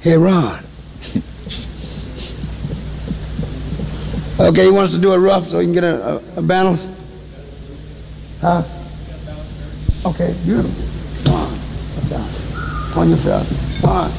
Hey, Ron. Okay, he wants to do it rough so he can get a balance? Huh? Okay, beautiful. Come on. On yourself. Come on.